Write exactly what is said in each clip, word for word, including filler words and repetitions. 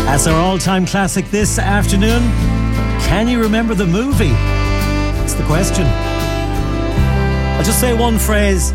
That's our all-time classic this afternoon. Can you remember the movie? That's the question. I'll just say one phrase.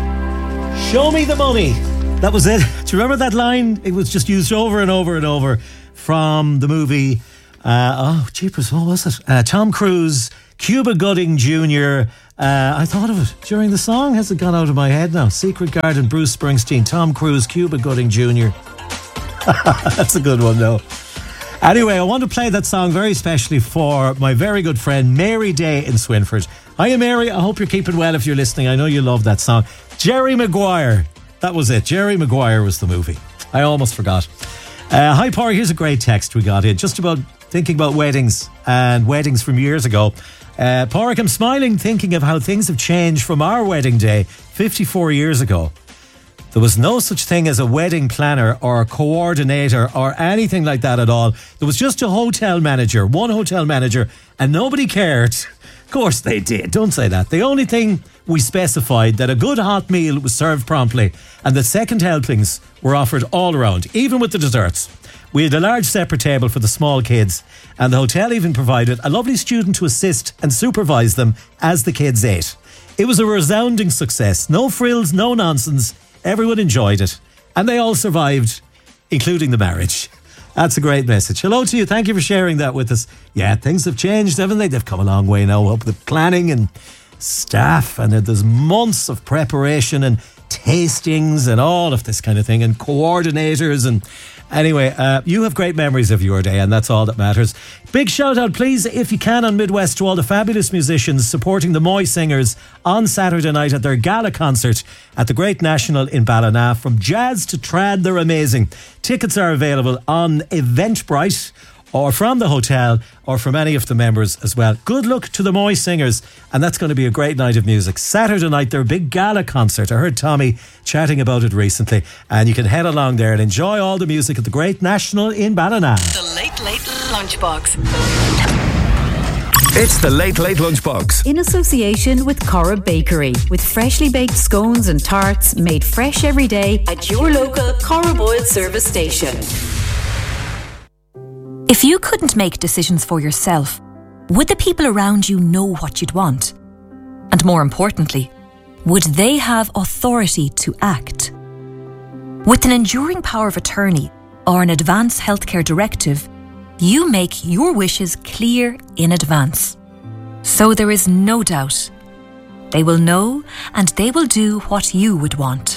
Show me the money. That was it. Do you remember that line? It was just used over and over and over from the movie. Uh, oh, jeepers, what was it? Uh, Tom Cruise, Cuba Gooding Junior Uh, I thought of it during the song. Has it gone out of my head now? Secret Garden, Bruce Springsteen, Tom Cruise, Cuba Gooding Junior That's a good one, though. Anyway, I want to play that song very specially for my very good friend Mary Day in Swinford. Hiya, Mary. I hope you're keeping well if you're listening. I know you love that song. Jerry Maguire. That was it. Jerry Maguire was the movie. I almost forgot. Uh, hi, Porry. Here's a great text we got in. Just about thinking about weddings and weddings from years ago. Uh, Porrick, I'm smiling thinking of how things have changed from our wedding day fifty-four years ago. There was no such thing as a wedding planner or a coordinator or anything like that at all. There was just a hotel manager, one hotel manager, and nobody cared. Of course they did, don't say that. The only thing we specified that a good hot meal was served promptly and that second helpings were offered all around, even with the desserts. We had a large separate table for the small kids, and the hotel even provided a lovely student to assist and supervise them as the kids ate. It was a resounding success. No frills, no nonsense. Everyone enjoyed it, and they all survived, including the marriage. That's a great message. Hello to you. Thank you for sharing that with us. Yeah, things have changed, haven't they? They've come a long way now up with planning and staff, and there's months of preparation and tastings and all of this kind of thing, and coordinators. And anyway, uh, you have great memories of your day, and that's all that matters. Big shout out, please, if you can, on Midwest to all the fabulous musicians supporting the Moy Singers on Saturday night at their gala concert at the Great National in Ballina. From jazz to trad, they're amazing. Tickets are available on Eventbrite, or from the hotel, or from any of the members as well. Good luck to the Moy Singers, and that's going to be a great night of music. Saturday night, their big gala concert. I heard Tommy chatting about it recently, and you can head along there and enjoy all the music at the Great National in Ballina. The Late Late Lunchbox. It's the Late Late Lunchbox. In association with Cora Bakery, with freshly baked scones and tarts made fresh every day at your local Cora Boyle service station. If you couldn't make decisions for yourself, would the people around you know what you'd want? And more importantly, would they have authority to act? With an enduring power of attorney or an advance healthcare directive, you make your wishes clear in advance. So there is no doubt. They will know and they will do what you would want.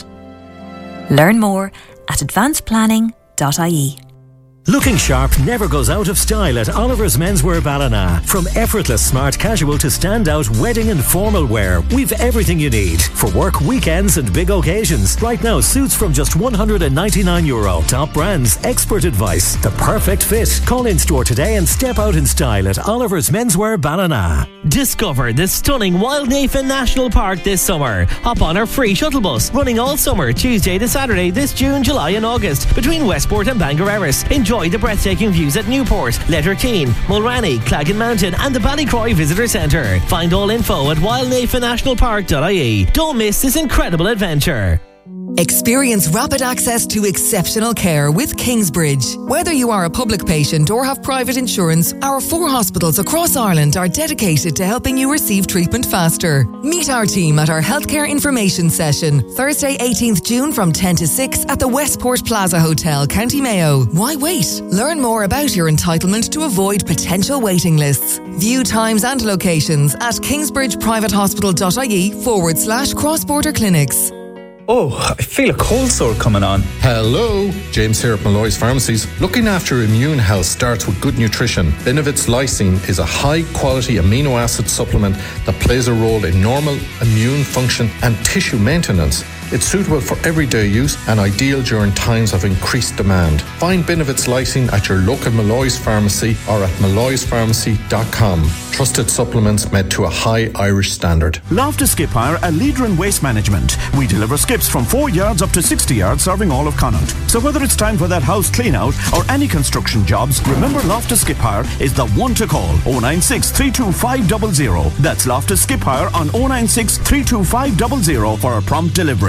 Learn more at advance planning dot I E. Looking sharp never goes out of style at Oliver's Menswear Ballina. From effortless smart casual to standout wedding and formal wear, we've everything you need for work, weekends and big occasions. Right now, suits from just one hundred ninety-nine euro. Top brands, expert advice, the perfect fit. Call in store today and step out in style at Oliver's Menswear Ballina. Discover the stunning Wildnafen National Park this summer. Hop on our free shuttle bus running all summer, Tuesday to Saturday this June, July and August between Westport and Bangor Erris. Enjoy the breathtaking views at Newport, Letterkeene, Mulranny, Claggan Mountain and the Ballycroy Visitor Centre. Find all info at wildnafen national park dot I E. Don't miss this incredible adventure. Experience rapid access to exceptional care with Kingsbridge. Whether you are a public patient or have private insurance, our four hospitals across Ireland are dedicated to helping you receive treatment faster. Meet our team at our healthcare information session, Thursday eighteenth June from ten to six at the Westport Plaza Hotel, County Mayo. Why wait? Learn more about your entitlement to avoid potential waiting lists. View times and locations at kingsbridgeprivatehospital.ie forward slash cross-border clinics. Oh, I feel a cold sore coming on. Hello, James here at Malloy's Pharmacies. Looking after immune health starts with good nutrition. Benevit's Lysine is a high-quality amino acid supplement that plays a role in normal immune function and tissue maintenance. It's suitable for everyday use and ideal during times of increased demand. Find Benevit's Lysine at your local Malloy's Pharmacy or at malloys pharmacy dot com. Trusted supplements made to a high Irish standard. Loftus Skip Hire, a leader in waste management. We deliver skips from four yards up to sixty yards, serving all of Connaught. So whether it's time for that house clean out or any construction jobs, remember Loftus Skip Hire is the one to call. oh nine six, three two five zero zero. That's Loftus Skip Hire on oh nine six, three two five zero zero for a prompt delivery.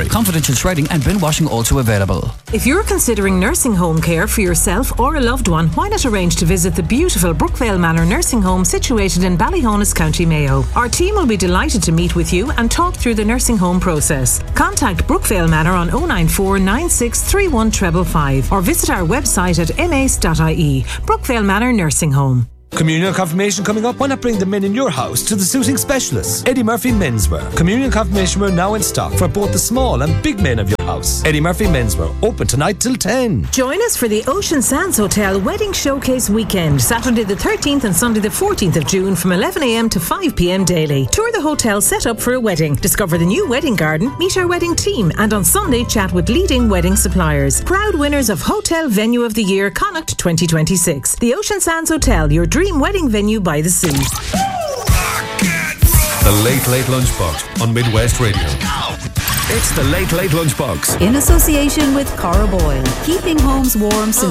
Confidential shredding and bin washing also available. If you're considering nursing home care for yourself or a loved one, why not arrange to visit the beautiful Brookvale Manor Nursing Home situated in Ballyhonus, County Mayo. Our team will be delighted to meet with you and talk through the nursing home process. Contact Brookvale Manor on oh nine four nine six three one five five five or visit our website at m a c e dot i e. Brookvale Manor Nursing Home. Communion confirmation coming up. Why not bring the men in your house to the suiting specialists? Eddie Murphy Menswear. Communion confirmation wear now in stock for both the small and big men of your house. Eddie Murphy Menswear. Open tonight till ten. Join us for the Ocean Sands Hotel Wedding Showcase Weekend, Saturday the thirteenth and Sunday the fourteenth of June from eleven a m to five p m daily. Tour the hotel set up for a wedding. Discover the new wedding garden, meet our wedding team, and on Sunday chat with leading wedding suppliers. Proud winners of Hotel Venue of the Year Connacht twenty twenty-six. The Ocean Sands Hotel, your dream wedding venue by the sea. The Late Late Lunchbox on Midwest Radio. It's the Late Late Lunchbox. In association with Cara Boyle, keeping homes warm since